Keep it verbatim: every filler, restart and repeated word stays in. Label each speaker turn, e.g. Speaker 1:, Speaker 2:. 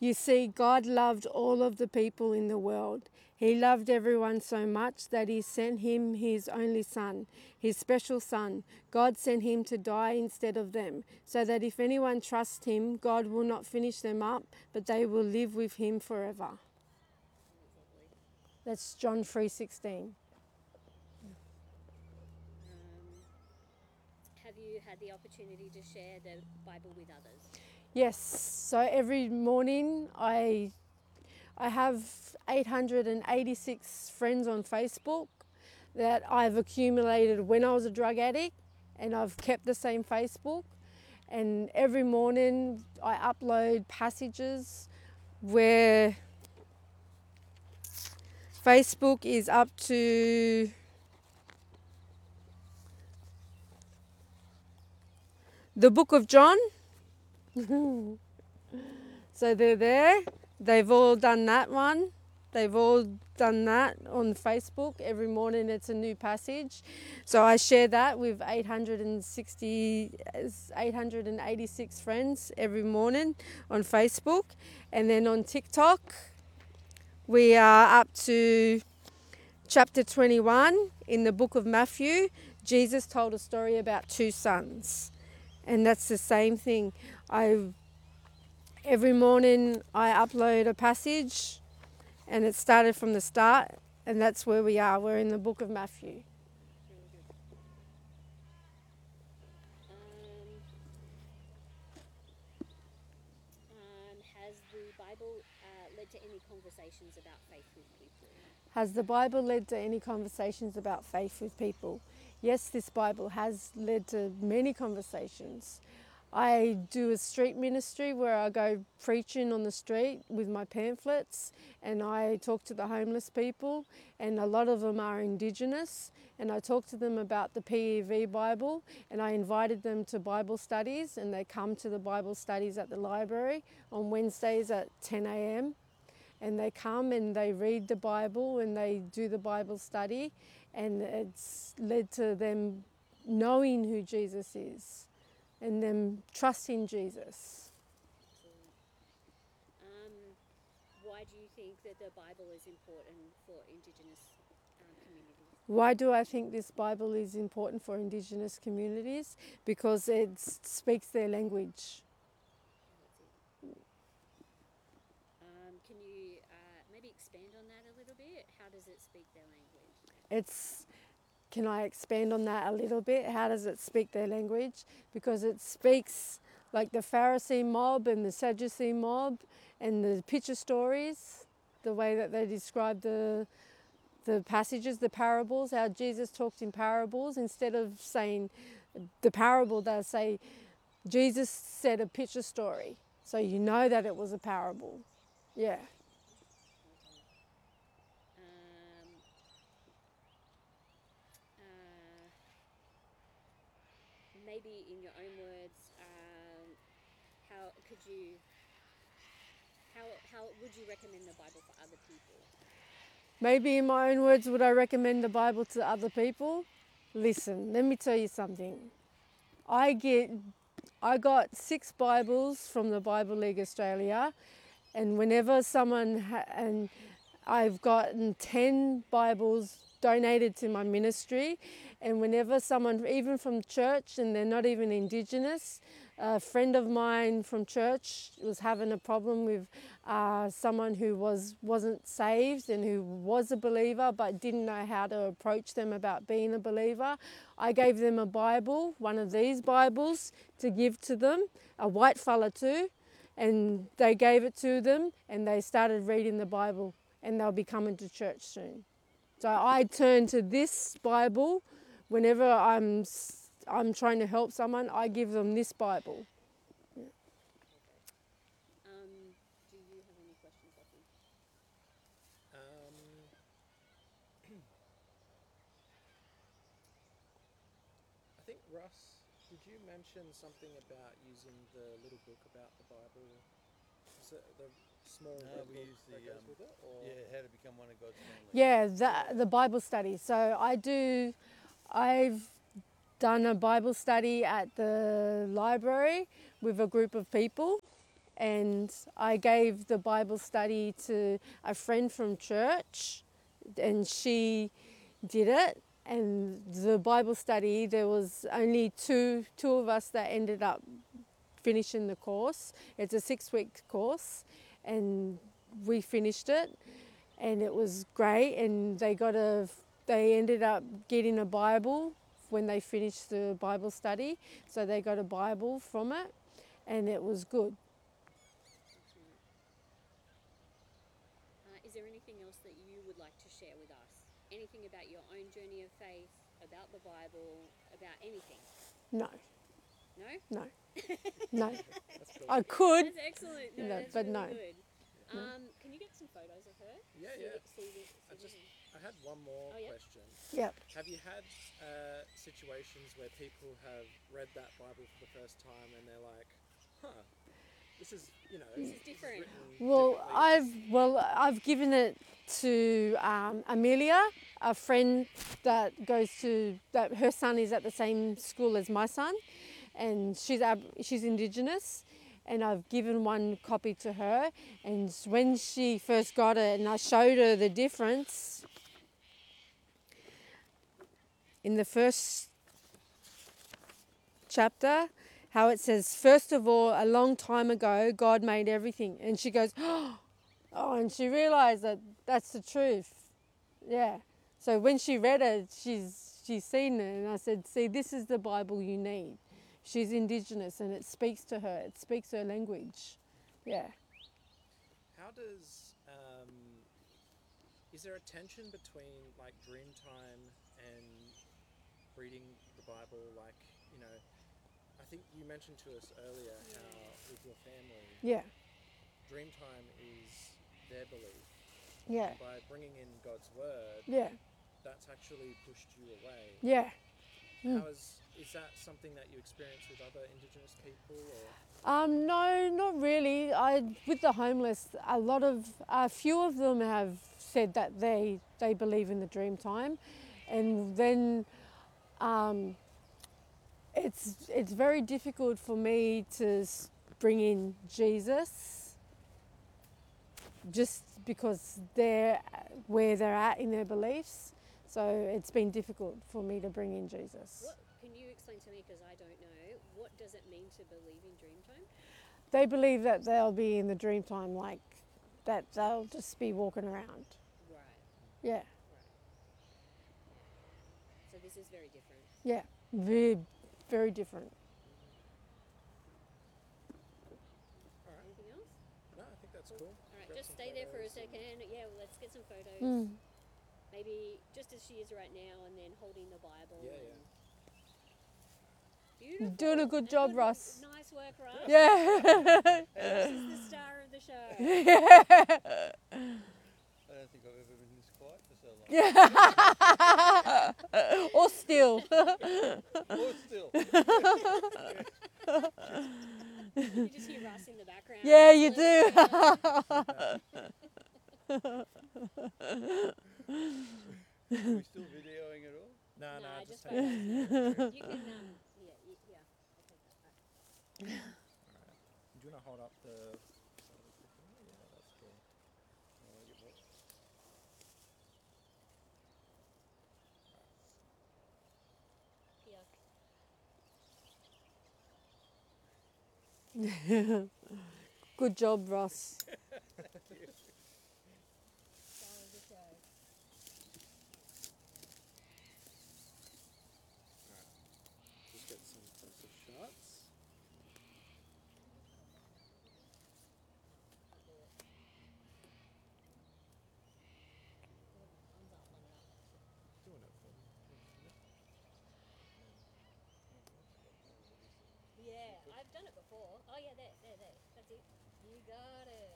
Speaker 1: You see, God loved all of the people in the world. He loved everyone so much that he sent him his only son, his special son. God sent him to die instead of them, so that if anyone trusts him, God will not finish them up, but they will live with him forever. That's John three sixteen.
Speaker 2: Um, have you had the opportunity to share the Bible with others?
Speaker 1: Yes, so every morning I I have eight hundred eighty-six friends on Facebook that I've accumulated when I was a drug addict, and I've kept the same Facebook. And every morning I upload passages where Facebook is up to the book of John. So they're there. They've all done that one. They've all done that on Facebook. Every morning it's a new passage. So I share that with eight hundred sixty, eight hundred eighty-six friends every morning on Facebook. And then on TikTok, we are up to chapter twenty-one in the book of Matthew. Jesus told a story about two sons. And that's the same thing. I Every morning I upload a passage, and it started from the start, and that's where we are. We're in the book of Matthew.
Speaker 2: Really good. Um, um, has the Bible uh, led to any conversations about faith with people?
Speaker 1: Has the Bible led to any conversations about faith with people? Yes, this Bible has led to many conversations. I do a street ministry where I go preaching on the street with my pamphlets, and I talk to the homeless people, and a lot of them are Indigenous, and I talk to them about the P E V Bible, and I invited them to Bible studies, and they come to the Bible studies at the library on Wednesdays at ten a m and they come and they read the Bible and they do the Bible study, and it's led to them knowing who Jesus is and them trusting Jesus.
Speaker 2: Um, why do you think that the Bible is important for Indigenous um, communities?
Speaker 1: Why do I think this Bible is important for Indigenous communities? Because it speaks their language.
Speaker 2: That's it. Um, can you uh, maybe expand on that a little bit? How does it speak their language?
Speaker 1: It's Can I expand on that a little bit? How does it speak their language? Because it speaks like the Pharisee mob and the Sadducee mob and the picture stories, the way that they describe the the passages, the parables, how Jesus talked in parables. Instead of saying the parable, they'll say Jesus said a picture story. So you know that it was a parable. Yeah.
Speaker 2: Um, uh, maybe in your own words, um, how could you, how, how would you recommend the Bible for other people?
Speaker 1: Maybe in my own words, would I recommend the Bible to other people? Listen, let me tell you something. I get, I got six Bibles from the Bible League Australia, and whenever someone, ha- and I've gotten ten Bibles donated to my ministry, and whenever someone, even from church, and they're not even Indigenous, a friend of mine from church was having a problem with uh, someone who was, wasn't saved and who was a believer but didn't know how to approach them about being a believer. I gave them a Bible, one of these Bibles, to give to them, a white fella too, and they gave it to them and they started reading the Bible, and they'll be coming to church soon. So I turn to this Bible whenever I'm I'm trying to help someone. I give them this Bible.
Speaker 2: Okay. Um, do you have any questions, Lachlan?
Speaker 3: Um, I think, Russ, did you mention something about using the little book about the Bible? Is it the small
Speaker 4: No,
Speaker 3: red
Speaker 4: we
Speaker 3: book
Speaker 4: use
Speaker 3: that
Speaker 4: the,
Speaker 3: goes
Speaker 4: um,
Speaker 3: with it? Or?
Speaker 4: Yeah, how to become one of God's family.
Speaker 1: Yeah, the, the Bible study. So I do, I've done a Bible study at the library with a group of people. and I gave the Bible study to a friend from church, and she did it. And the Bible study, there was only two two of us that ended up finishing the course. It's a six-week course, and we finished it, and it was great. And they got a, they ended up getting a Bible when they finished the Bible study, so they got a Bible from it, and it was good.
Speaker 2: Excellent. Uh, is there anything else that you would like to share with us? Anything about your own journey of faith, about the Bible, about anything?
Speaker 1: No,
Speaker 2: No?
Speaker 1: no, no.
Speaker 3: That's cool.
Speaker 1: I could.
Speaker 2: That's excellent. No,
Speaker 1: No,
Speaker 2: that's
Speaker 1: but
Speaker 2: really
Speaker 1: no.
Speaker 2: good. Um, can you get some photos of her?
Speaker 3: Yeah,
Speaker 2: See
Speaker 3: yeah.
Speaker 2: the- see the-
Speaker 3: I
Speaker 2: see
Speaker 3: just
Speaker 2: the-
Speaker 3: I had one more
Speaker 2: Oh, yeah.
Speaker 3: question.
Speaker 1: Yep.
Speaker 3: Have you had uh, situations where people have read that Bible for the first time and they're like, "Huh, this is you know
Speaker 2: This is different."
Speaker 3: written
Speaker 1: Well,
Speaker 3: differently."
Speaker 1: I've well, I've given it to um, Amelia, a friend that goes to that her son is at the same school as my son, and she's ab- she's Indigenous, and I've given one copy to her. And when she first got it, and I showed her the difference in the first chapter, how it says, first of all, a long time ago, God made everything. And she goes, oh, and she realized that that's the truth. Yeah. So when she read it, she's, she's seen it. And I said, see, this is the Bible you need. She's Indigenous and it speaks to her. It speaks her language. Yeah.
Speaker 3: How does um, is there a tension between like dream time and reading the Bible? Like you know, I think you mentioned to us earlier how with your family,
Speaker 1: Yeah.
Speaker 3: dream time is their belief.
Speaker 1: Yeah.
Speaker 3: And by bringing in God's word,
Speaker 1: Yeah.
Speaker 3: that's actually pushed you away.
Speaker 1: Yeah. Mm.
Speaker 3: How is is that something that you experience with other Indigenous people, or
Speaker 1: Um, no, not really. I with the homeless, a lot of a few of them have said that they they believe in the dream time, and then um, it's it's very difficult for me to s- bring in Jesus, just because they're where they're at in their beliefs. So it's been difficult for me to bring in Jesus.
Speaker 2: What can you explain to me, because I don't know, what does it mean to believe in Dreamtime?
Speaker 1: They believe that they'll be in the dream time, like that they'll just be walking around.
Speaker 2: Right,
Speaker 1: Yeah,
Speaker 2: right. So this is very different.
Speaker 1: yeah, very, very different.
Speaker 2: Anything else?
Speaker 3: no? I think that's cool.
Speaker 2: All right,
Speaker 3: Grab
Speaker 2: just
Speaker 3: some
Speaker 2: stay there for a
Speaker 3: photos and-
Speaker 2: second. Yeah, well, let's get some photos.
Speaker 1: Mm.
Speaker 2: Maybe just as she is right now, and then holding the Bible.
Speaker 3: Yeah,
Speaker 2: and
Speaker 3: yeah.
Speaker 2: Beautiful.
Speaker 1: Doing a good
Speaker 2: And
Speaker 1: job,
Speaker 2: good-
Speaker 1: Russ.
Speaker 2: Nice work, Russ.
Speaker 1: Yeah.
Speaker 2: Russ is the star of the show.
Speaker 4: I don't think I've ever been this quiet for so long.
Speaker 1: Or still.
Speaker 4: Or still.
Speaker 2: You just hear Russ in the background.
Speaker 1: Yeah, you do.
Speaker 4: Are we still videoing it all?
Speaker 3: No, no,
Speaker 2: Nah,
Speaker 3: just
Speaker 2: just
Speaker 3: take
Speaker 2: photos.
Speaker 3: it.
Speaker 2: You can, um, yeah, y- yeah. I'll take that. Right.
Speaker 3: Do you want to hold up the? Yeah, that's cool. I wanna get more-
Speaker 2: Here.
Speaker 1: Good job, Ross.
Speaker 2: Star of the show.
Speaker 3: Just get some closer shots. Doing it for me.
Speaker 2: Yeah, I've done it before. Oh yeah, there, there, there. That's it. You got it.